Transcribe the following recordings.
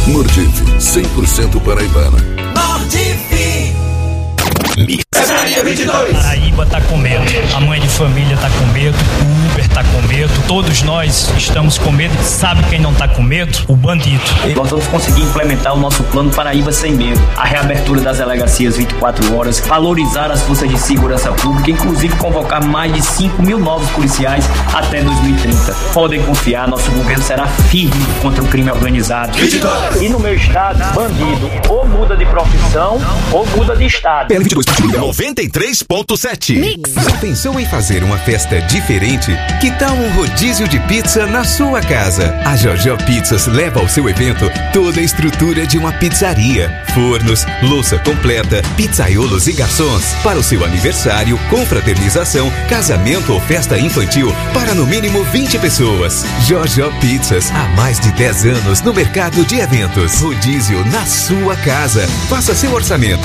Nordif, 100% paraibana. Nordif! Pescaria 22. Paraíba tá com medo, a mãe de família tá com medo, o Uber tá com medo, todos nós estamos com medo. Sabe quem não tá com medo? O bandido. Nós vamos conseguir implementar o nosso plano Paraíba Sem Medo, a reabertura das delegacias 24 horas, valorizar as forças de segurança pública, inclusive convocar mais de 5 mil novos policiais até 2030. Podem confiar, nosso governo será firme contra o crime organizado. 22. E no meu estado, bandido ou muda de profissão ou muda de estado. 93.7. Já pensou em fazer uma festa diferente? Que tal um rodízio de pizza na sua casa? A JoJo Pizzas leva ao seu evento toda a estrutura de uma pizzaria. Fornos, louça completa, pizzaiolos e garçons. Para o seu aniversário, confraternização, casamento ou festa infantil para no mínimo 20 pessoas. JoJo Pizzas, há mais de 10 anos no mercado de eventos. Rodízio na sua casa. Faça seu orçamento.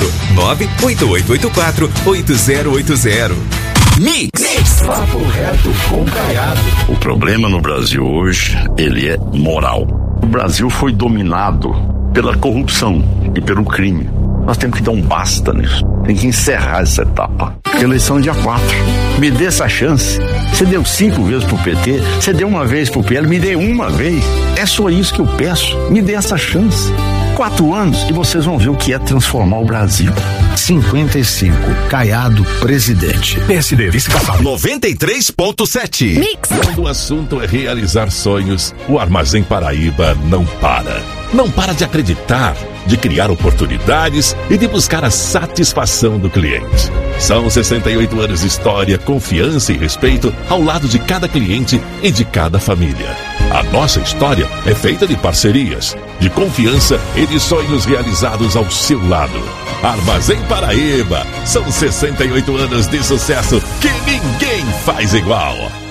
98884-8080. Mix. Papo reto com Caiado. O problema no Brasil hoje, ele é moral. O Brasil foi dominado pela corrupção e pelo crime. Nós temos que dar um basta nisso. Tem que encerrar essa etapa. Eleição dia 4. Me dê essa chance. Você deu 5 vezes pro PT, você deu uma vez pro PL, me dê uma vez. É só isso que eu peço. Me dê essa chance. 4 anos e vocês vão ver o que é transformar o Brasil. 55. Caiado, presidente. PSD, vice-capitão. 93.7. Mix. Quando o assunto é realizar sonhos, o Armazém Paraíba não para. Não para de acreditar, de criar oportunidades e de buscar a satisfação do cliente. São 68 anos de história, confiança e respeito ao lado de cada cliente e de cada família. A nossa história é feita de parcerias, de confiança e de sonhos realizados ao seu lado. Armazém Paraíba, são 68 anos de sucesso que ninguém faz igual.